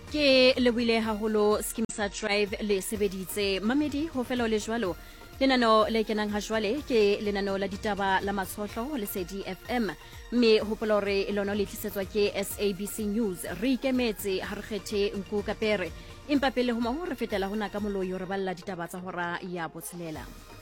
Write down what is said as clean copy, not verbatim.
ke lebohile haholo scheme sa drive le sebeditse mamedi ho fela le jwalo lenano le kenang ha jwale ke lenano la ditaba la matshohlo le Lesedi FM mme hopola hore lono le tlisetswa ke SABC News re ikemetse ha re kgethe nku kapere empa pele ho mahore fetela hona ka moloyo re balla ditaba tsa hora ya botshelela.